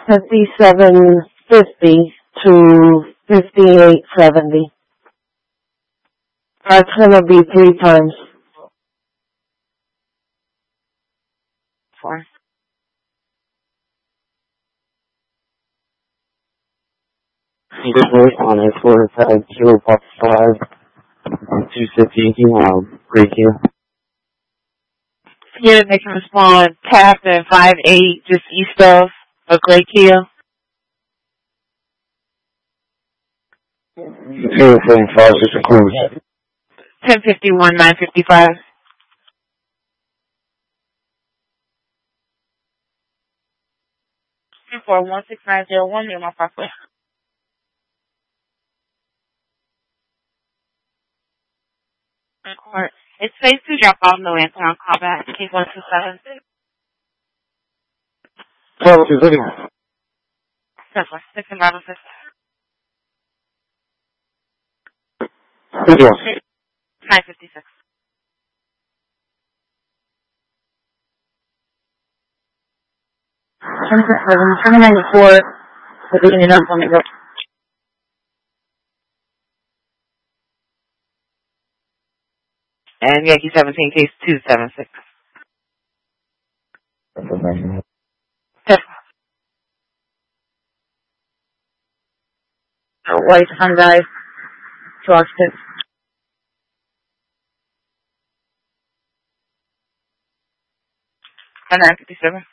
5750 to 5870. That's gonna be 3 times. 4. Good voice on it for Kilo Pop 5, 250, Great Hill. Unit making respond, Captain 5-8, just east of Great Keel. 075 is a cruise. 1051, 955. 2416901 near my Parkway. Court. It's phase 2 drop off, no answer on callback. Case 1276. 12-2 That's 6 and 506. 956. 794, with the Union up on the road. And Yankee 17, case 276. White Hyundai, 2 occupants. 957.